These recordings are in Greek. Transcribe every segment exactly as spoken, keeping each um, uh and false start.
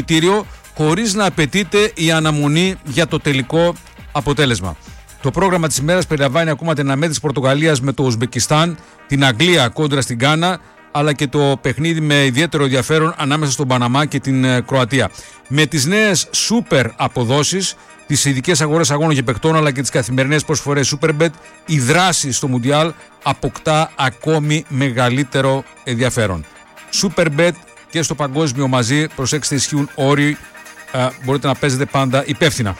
εισιτήριο χωρίς να απαιτείται η αναμονή για το τελικό αποτέλεσμα. Το πρόγραμμα της ημέρας περιλαμβάνει ακόμα την αναμέτρηση της Πορτογαλίας με το Ουσμπεκιστάν, την Αγγλία κόντρα στην Γκάνα, αλλά και το παιχνίδι με ιδιαίτερο ενδιαφέρον ανάμεσα στον Παναμά και την Κροατία. Με τις νέες σούπερ αποδόσεις, τις ειδικές αγορές αγώνων και παικτών, αλλά και τις καθημερινές προσφορές Superbet, η δράση στο Μουντιάλ αποκτά ακόμη μεγαλύτερο ενδιαφέρον. Superbet και στο παγκόσμιο μαζί, προσέξτε, ισχύουν όροι, α, μπορείτε να παίζετε πάντα υπεύθυνα.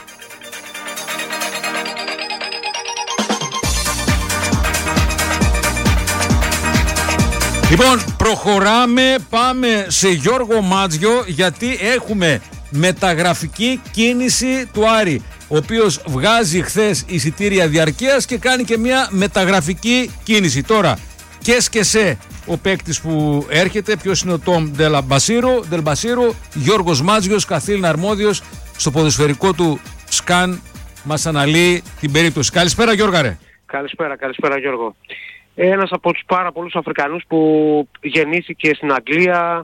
Λοιπόν, προχωράμε, πάμε σε Γιώργο Μάτζιο, γιατί έχουμε μεταγραφική κίνηση του Άρη, ο οποίος βγάζει χθες εισιτήρια διαρκείας και κάνει και μια μεταγραφική κίνηση. Τώρα, και σκεσέ ο παίκτης που έρχεται, ποιος είναι ο Τόμ Ντελμπασίρου, Γιώργος Μάτζιος, καθήλυνα αρμόδιος στο ποδοσφαιρικό του σκαν, μας αναλύει την περίπτωση. Καλησπέρα Γιώργα ρε. Καλησπέρα, καλησπέρα Γιώργο. Ένας από τους πάρα πολλούς Αφρικανούς που γεννήθηκε στην Αγγλία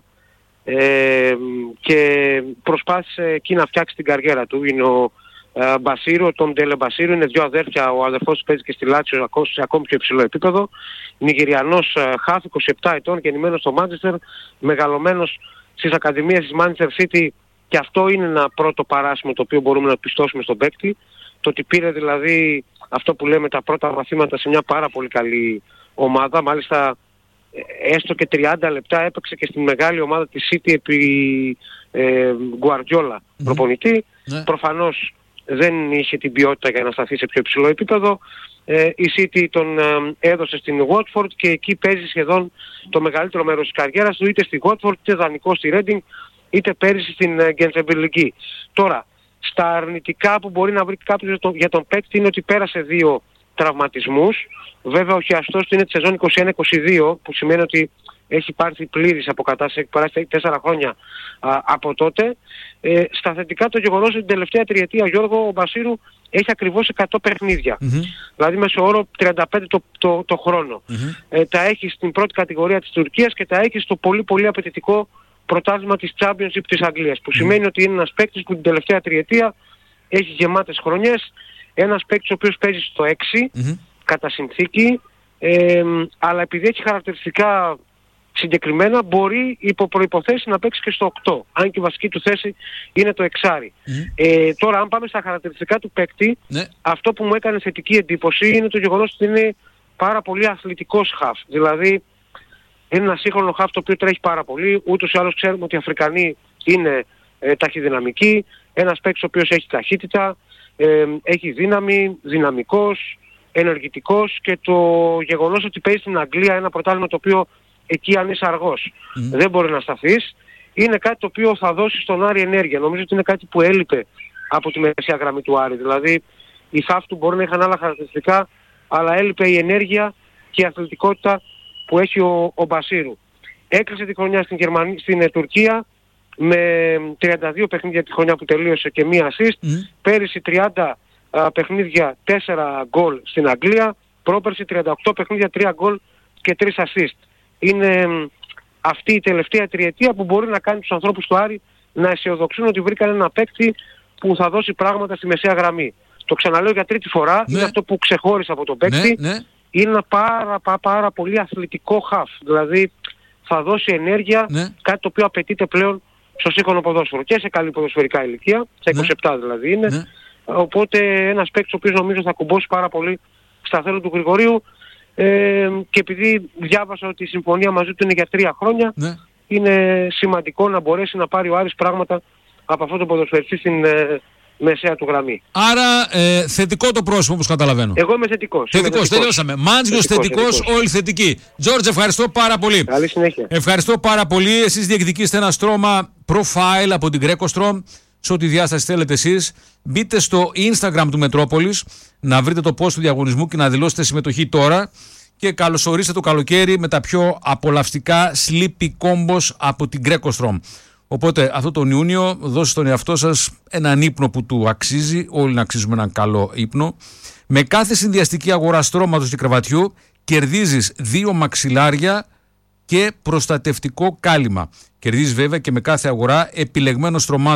ε, και προσπάθησε εκεί να φτιάξει την καριέρα του. Είναι ο ε, Μπασίρου, ο Τόμ Ντέλε Μπασίρου, είναι δύο αδέρφια, ο αδερφός παίζει και στη Λάτσιο σε ακόμη πιο υψηλό επίπεδο. Νιγηριανός ε, χαφ, είκοσι επτά ετών, γεννημένος στο Μάντσεστερ, μεγαλωμένος στις ακαδημίες της Manchester City, και αυτό είναι ένα πρώτο παράσημο το οποίο μπορούμε να πιστώσουμε στον παίκτη. Το ότι πήρε δηλαδή αυτό που λέμε τα πρώτα μαθήματα σε μια πάρα πολύ καλή ομάδα, μάλιστα έστω και τριάντα λεπτά έπαιξε και στην μεγάλη ομάδα της City επί ε, Guardiola mm-hmm. προπονητή. Yeah. Προφανώς δεν είχε την ποιότητα για να σταθεί σε πιο υψηλό επίπεδο. Ε, η City τον ε, έδωσε στην Watford και εκεί παίζει σχεδόν το μεγαλύτερο μέρος της καριέρας του, είτε στη Watford, είτε δανεικό στη Reading, είτε πέρυσι στην ε, Γκεντζεμπιλική. Τώρα, στα αρνητικά που μπορεί να βρει κάποιος για τον, για τον παίκτη είναι ότι πέρασε δύο τραυματισμούς. Βέβαια ο χιαστός του είναι τη σεζόν είκοσι ένα είκοσι δύο, που σημαίνει ότι έχει πάρθει πλήρης αποκατάσταση, έχει περάσει τέσσερα χρόνια α, από τότε. Ε, στα θετικά το γεγονός ότι την τελευταία τριετία, Γιώργο, ο Μπασίρου έχει ακριβώς εκατό παιχνίδια. Mm-hmm. Δηλαδή μέσω όρο τριάντα πέντε το, το, το χρόνο. Mm-hmm. Ε, τα έχει στην πρώτη κατηγορία της Τουρκίας και τα έχει στο πολύ πολύ απαιτητικό πρωτάθλημα της Championship της Αγγλίας, που mm-hmm. σημαίνει ότι είναι ένας παίκτης που την τελευταία τριετία έχει γεμάτες χρονιές, ένας παίκτης ο οποίος παίζει στο έξι mm-hmm. κατά συνθήκη, ε, αλλά επειδή έχει χαρακτηριστικά συγκεκριμένα μπορεί υπό προϋποθέσεις να παίξει και στο οκτώ, αν και η βασική του θέση είναι το εξάρι. Mm-hmm. Ε, τώρα αν πάμε στα χαρακτηριστικά του παίκτη, mm-hmm. αυτό που μου έκανε θετική εντύπωση είναι το γεγονός ότι είναι πάρα πολύ αθλητικός χαφ. Δηλαδή είναι ένα σύγχρονο χαφ το οποίο τρέχει πάρα πολύ, ούτως ή άλλως ξέρουμε ότι οι Αφρικανοί είναι ε, ταχυδυναμικοί, ένας παίκτης ο οποίος έχει ταχύτητα, ε, έχει δύναμη, δυναμικός, ενεργητικός, και το γεγονός ότι παίζει στην Αγγλία ένα πρωτάθλημα το οποίο εκεί αν είσαι αργός mm. δεν μπορεί να σταθείς, είναι κάτι το οποίο θα δώσει στον Άρη ενέργεια. Νομίζω ότι είναι κάτι που έλειπε από τη μεσαία γραμμή του Άρη. Δηλαδή οι χαφ του μπορεί να είχαν άλλα χαρακτηριστικά, αλλά έλειπε η ενέργεια και η αθλητικότητα που έχει ο, ο Μπασίρου. Έκλεισε τη χρονιά στην, Γερμανία, στην ε, Τουρκία με τριάντα δύο παιχνίδια τη χρονιά που τελείωσε και μία assist. Mm. Πέρυσι τριάντα α, παιχνίδια, τέσσερα γκολ στην Αγγλία. Πρόπερσι τριάντα οκτώ παιχνίδια, τρία γκολ και τρία assist. Είναι αυτή η τελευταία τριετία που μπορεί να κάνει τους ανθρώπους του Άρη να αισιοδοξούν ότι βρήκαν ένα παίκτη που θα δώσει πράγματα στη μεσαία γραμμή. Το ξαναλέω για τρίτη φορά, ναι. είναι αυτό που ξεχώρισε από τον παίκτη. Ναι, ναι. Είναι ένα πάρα, πάρα, πάρα πολύ αθλητικό χαφ. Δηλαδή θα δώσει ενέργεια, ναι. κάτι το οποίο απαιτείται πλέον στο σύγχρονο ποδόσφαιρο και σε καλή ποδοσφαιρικά ηλικία, στα είκοσι επτά ναι. δηλαδή είναι. Ναι. Οπότε ένας παίκτης ο οποίος νομίζω θα κουμπώσει πάρα πολύ στα θέλω του Γρηγορίου. Ε, και επειδή διάβασα ότι η συμφωνία μαζί του είναι για τρία χρόνια, ναι. είναι σημαντικό να μπορέσει να πάρει ο Άρης πράγματα από αυτό το ποδοσφαιριστή στην ε, μεσαία του γραμμή. Άρα ε, θετικό το πρόσωπο, όπως καταλαβαίνω. Εγώ είμαι θετικός. Θετικός, τελειώσαμε. Μάντζιος θετικός, θετικός, όλοι θετικοί. Τζόρτζ, ευχαριστώ πάρα πολύ. Καλή συνέχεια. Ευχαριστώ πάρα πολύ. Εσείς διεκδικήσετε ένα στρώμα profile από την Greco-Strom, σε ό,τι διάσταση θέλετε εσείς. Μπείτε στο Instagram του Μετρόπολης να βρείτε το post του διαγωνισμού και να δηλώσετε συμμετοχή τώρα. Και καλωσορίστε το καλοκαίρι με τα πιο απολαυστικά sleepy combos από την Greco-Strom. Οπότε αυτό τον Ιούνιο δώστε στον εαυτό σας έναν ύπνο που του αξίζει. Όλοι να αξίζουμε έναν καλό ύπνο. Με κάθε συνδυαστική αγορά στρώματος και κρεβατιού κερδίζεις δύο μαξιλάρια και προστατευτικό κάλυμα. Κερδίζει βέβαια και με κάθε αγορά επιλεγμένο στρωμάτων